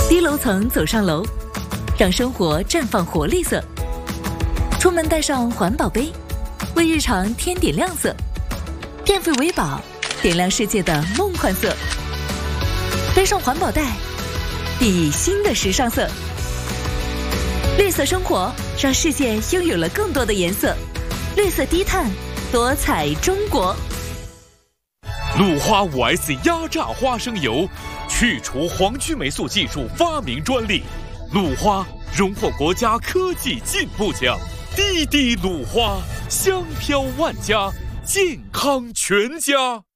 低楼层走上楼，让生活绽放活力色。出门带上环保杯，为日常添点亮色。电费为宝，点亮世界的梦幻色。背上环保袋，熠熠新的时尚色。绿色生活，让世界拥有了更多的颜色。绿色低碳，多彩中国。 鲁花5S 压榨花生油，去除黄曲霉素技术发明专利。鲁花荣获国家科技进步奖。滴滴鲁花，香飘万家，健康全家。